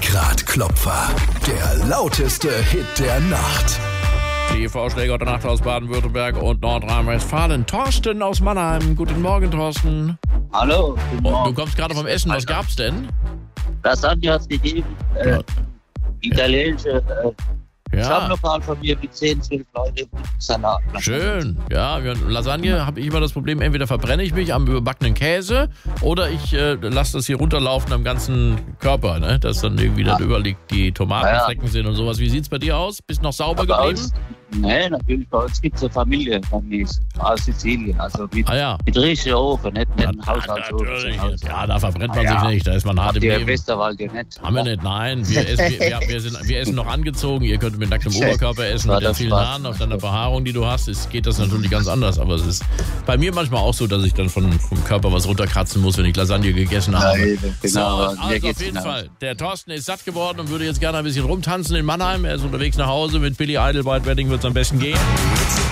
Lenkrad-Klopfer. Der lauteste Hit der Nacht. Die Vorschläge der Nacht aus Baden-Württemberg und Nordrhein-Westfalen. Thorsten aus Mannheim. Guten Morgen, Thorsten. Hallo, guten Morgen. Du kommst gerade vom Essen. Was gab's denn? Lasagne hat es gegeben. Italienische Stammlokal von mir mit 10, 12 Leute mit Salat. Schön. Ja, Lasagne habe ich immer das Problem, entweder verbrenne ich mich am überbackenen Käse oder ich lasse das hier runterlaufen am ganzen Körper, ne? Dass dann irgendwie da drüber liegt, die Tomatenflecken sind und sowas. Wie sieht's bei dir aus? Bist noch sauber geblieben? Nein, natürlich. Bei uns gibt es eine Familie aus Sizilien. Also mit richtigen Ofen, nicht ein Haushaltsofen. Ja, da verbrennt man sich nicht. Da ist man hart im Leben. Westerwald ja nicht. Haben wir nicht, nein. Wir essen noch angezogen. Ihr könnt mit nacktem Oberkörper essen. Mit den vielen Haaren auf deiner Behaarung, die du hast, geht das natürlich ganz anders. Aber es ist bei mir manchmal auch so, dass ich dann vom Körper was runterkratzen muss, wenn ich Lasagne gegessen habe. Nein, genau. Also auf jeden Fall. Der Thorsten ist satt geworden und würde jetzt gerne ein bisschen rumtanzen in Mannheim. Er ist unterwegs nach Hause mit Billy Idol. Bad Wedding wird es am besten gehen.